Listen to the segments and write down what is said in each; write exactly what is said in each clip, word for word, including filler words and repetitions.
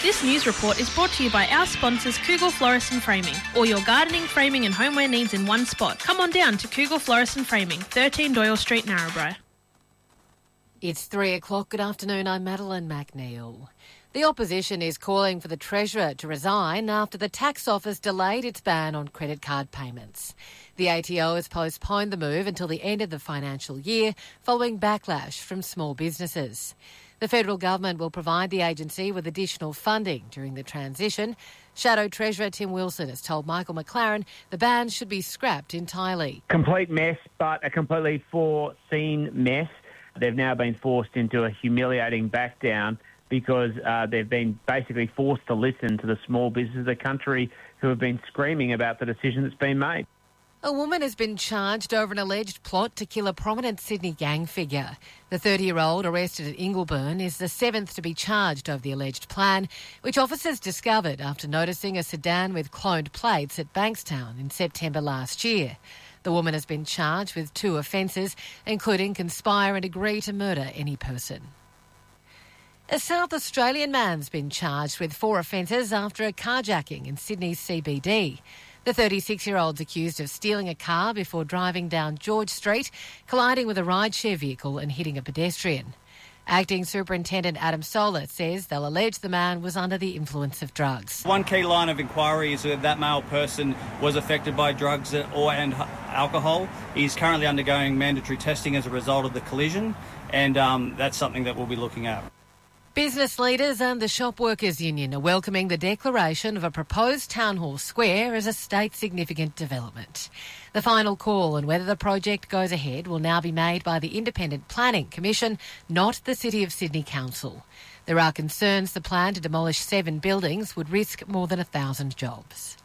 This news report is brought to you by our sponsors Kugel Florist and Framing. All your gardening, framing and homeware needs in one spot. Come on down to Kugel Florist and Framing, thirteen Doyle Street, Narrabri. It's three o'clock. Good afternoon. I'm Madeline McNeil. The opposition is calling for the Treasurer to resign after the tax office delayed its ban on credit card payments. The A T O has postponed the move until the end of the financial year, following backlash from small businesses. The federal government will provide the agency with additional funding during the transition. Shadow Treasurer Tim Wilson has told Michael McLaren the ban should be scrapped entirely. Complete mess, but a completely foreseen mess. They've now been forced into a humiliating back down because uh, they've been basically forced to listen to the small businesses of the country who have been screaming about the decision that's been made. A woman has been charged over an alleged plot to kill a prominent Sydney gang figure. The thirty-year-old arrested at Ingleburn is the seventh to be charged over the alleged plan, which officers discovered after noticing a sedan with cloned plates at Bankstown in September last year. The woman has been charged with two offences, including conspire and agree to murder any person. A South Australian man's been charged with four offences after a carjacking in Sydney's C B D. The thirty-six-year-old's accused of stealing a car before driving down George Street, colliding with a rideshare vehicle and hitting a pedestrian. Acting Superintendent Adam Solar says they'll allege the man was under the influence of drugs. One key line of inquiry is that that male person was affected by drugs or and alcohol. He's currently undergoing mandatory testing as a result of the collision, and um, that's something that we'll be looking at. Business leaders and the Shop Workers Union are welcoming the declaration of a proposed Town Hall Square as a state-significant development. The final call on whether the project goes ahead will now be made by the Independent Planning Commission, not the City of Sydney Council. There are concerns the plan to demolish seven buildings would risk more than a thousand jobs.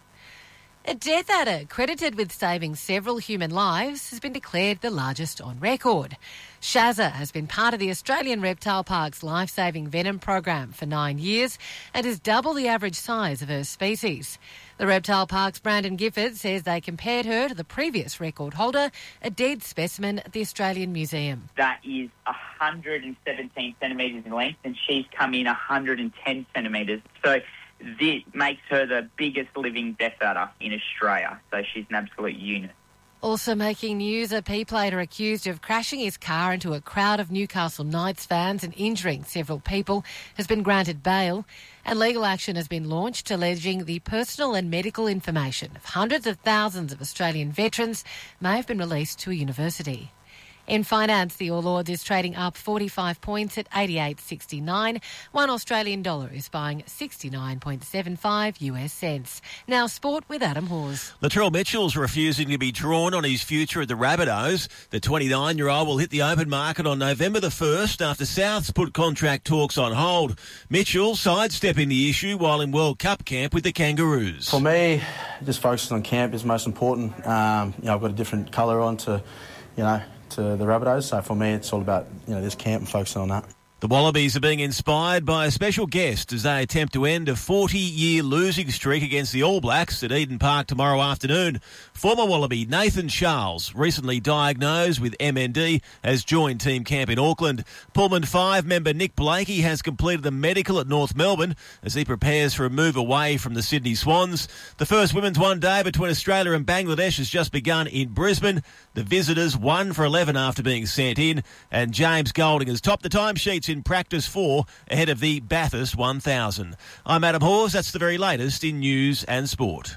A death adder credited with saving several human lives has been declared the largest on record. Shazza has been part of the Australian Reptile Park's life-saving venom program for nine years and is double the average size of her species. The Reptile Park's Brandon Gifford says they compared her to the previous record holder, a dead specimen at the Australian Museum. That is one hundred seventeen centimetres in length and she's come in one hundred ten centimetres. So this makes her the biggest living death adder in Australia, so she's an absolute unit. Also making news, a P-plater accused of crashing his car into a crowd of Newcastle Knights fans and injuring several people has been granted bail, and legal action has been launched alleging the personal and medical information of hundreds of thousands of Australian veterans may have been released to a university. In finance, the All Ords is trading up forty-five points at eighty-eight sixty-nine. One Australian dollar is buying sixty-nine point seven five US cents. Now sport with Adam Hawes. Latrell Mitchell's refusing to be drawn on his future at the Rabbitohs. The twenty-nine-year-old will hit the open market on November the first after Souths put contract talks on hold. Mitchell sidestepping the issue while in World Cup camp with the Kangaroos. For me, just focusing on camp is most important. Um, you know, I've got a different colour on to, you know, to the Rabbitohs, so for me it's all about, you know, this camp and focusing on that. The Wallabies are being inspired by a special guest as they attempt to end a forty-year losing streak against the All Blacks at Eden Park tomorrow afternoon. Former Wallaby Nathan Charles, recently diagnosed with M N D, has joined team camp in Auckland. Pullman five member Nick Blakey has completed the medical at North Melbourne as he prepares for a move away from the Sydney Swans. The first women's one day between Australia and Bangladesh has just begun in Brisbane. The visitors one for eleven after being sent in, and James Golding has topped the timesheets in practice four ahead of the Bathurst one thousand. I'm Adam Hawes. That's the very latest in news and sport.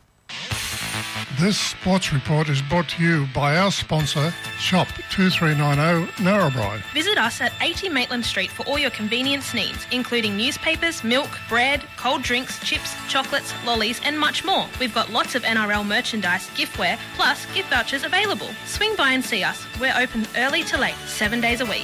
This sports report is brought to you by our sponsor, Shop two three nine zero Narrabri. Visit us at eighty Maitland Street for all your convenience needs, including newspapers, milk, bread, cold drinks, chips, chocolates, lollies and much more. We've got lots of N R L merchandise, giftware, plus gift vouchers available. Swing by and see us. We're open early to late, seven days a week.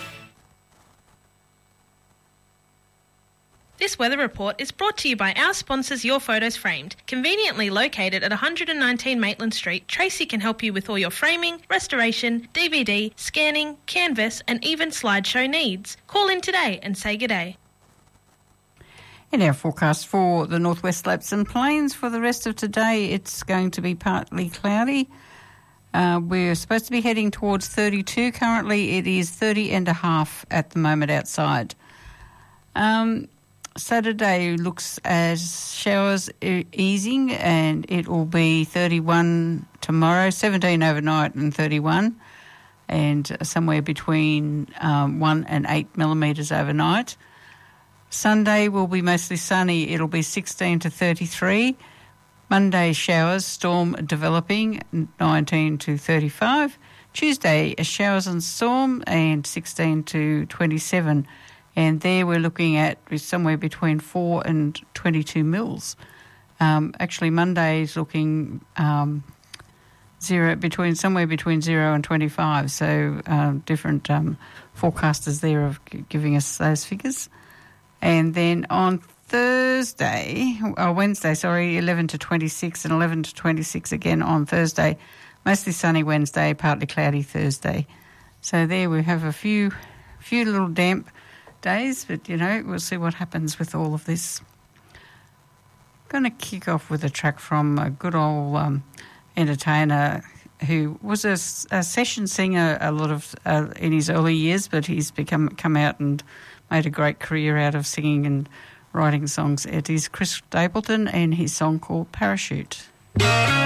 This weather report is brought to you by our sponsors Your Photos Framed. Conveniently located at one hundred nineteen Maitland Street, Tracy can help you with all your framing, restoration, D V D, scanning, canvas and even slideshow needs. Call in today and say good day. In our forecast for the Northwest Slopes and Plains for the rest of today, it's going to be partly cloudy. Uh, we're supposed to be heading towards thirty-two. Currently it is thirty and a half at the moment outside. Um... Saturday looks as showers e- easing, and it will be thirty-one tomorrow, seventeen overnight and thirty-one, and somewhere between um, one and eight millimetres overnight. Sunday will be mostly sunny. It'll be sixteen to thirty-three. Monday showers, storm developing, nineteen to thirty-five. Tuesday showers and storm, and sixteen to twenty-seven. And there we're looking at somewhere between four and twenty-two mils. Um, actually, Monday is looking um, zero between somewhere between zero and twenty-five. So um, different um, forecasters there are giving us those figures. And then on Thursday, or Wednesday, sorry, eleven to twenty-six, and eleven to twenty-six again on Thursday. Mostly sunny Wednesday, partly cloudy Thursday. So there we have a few, few little damp days, but, you know, we'll see what happens with all of this. Going to kick off with a track from a good old um, entertainer who was a, a session singer a lot of uh, in his early years, but he's become come out and made a great career out of singing and writing songs. It is Chris Stapleton and his song called Parachute.